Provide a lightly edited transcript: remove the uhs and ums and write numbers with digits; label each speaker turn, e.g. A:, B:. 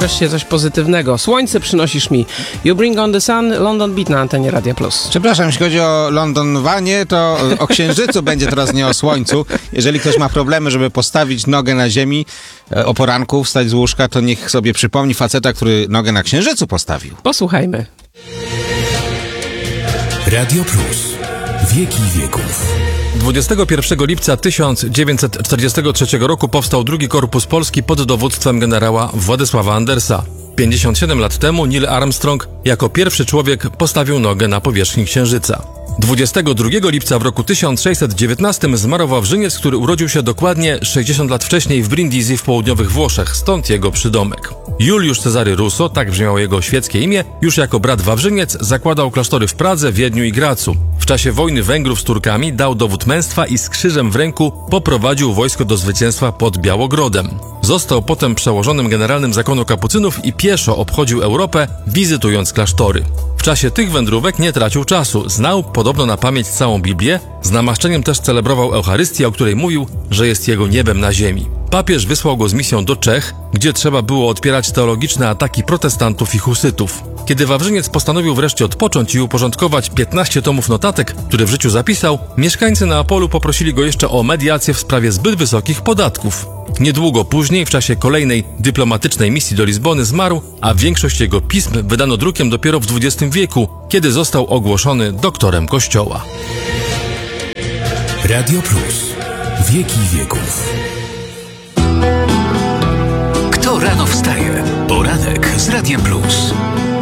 A: wreszcie coś pozytywnego. Słońce przynosisz mi. You bring on the sun, London Beat na antenie Radia Plus.
B: Przepraszam, jeśli chodzi o lądowanie, to o księżycu będzie teraz, nie o słońcu. Jeżeli ktoś ma problemy, żeby postawić nogę na ziemi o poranku, wstać z łóżka, to niech sobie przypomni faceta, który nogę na księżycu postawił.
A: Posłuchajmy.
C: Radio Plus. Wieki wieków.
D: 21 lipca 1943 roku powstał drugi Korpus Polski pod dowództwem generała Władysława Andersa. 57 lat temu Neil Armstrong jako pierwszy człowiek postawił nogę na powierzchni Księżyca. 22 lipca w roku 1619 zmarł Wawrzyniec, który urodził się dokładnie 60 lat wcześniej w Brindisi w południowych Włoszech, stąd jego przydomek. Juliusz Cezary Russo, tak brzmiało jego świeckie imię, już jako brat Wawrzyniec zakładał klasztory w Pradze, Wiedniu i Gracu. W czasie wojny Węgrów z Turkami dał dowód męstwa i z krzyżem w ręku poprowadził wojsko do zwycięstwa pod Białogrodem. Został potem przełożonym generalnym zakonu kapucynów i pieszo obchodził Europę, wizytując klasztory. W czasie tych wędrówek nie tracił czasu, znał podobno na pamięć całą Biblię, z namaszczeniem też celebrował Eucharystię, o której mówił, że jest jego niebem na ziemi. Papież wysłał go z misją do Czech, gdzie trzeba było odpierać teologiczne ataki protestantów i husytów. Kiedy Wawrzyniec postanowił wreszcie odpocząć i uporządkować 15 tomów notatek, które w życiu zapisał, mieszkańcy Neapolu poprosili go jeszcze o mediację w sprawie zbyt wysokich podatków. Niedługo później, w czasie kolejnej dyplomatycznej misji do Lizbony zmarł, a większość jego pism wydano drukiem dopiero w XX wieku, kiedy został ogłoszony doktorem Kościoła.
C: Radio Plus. Wieki wieków. Kto rano wstaje? Poranek z Radiem Plus.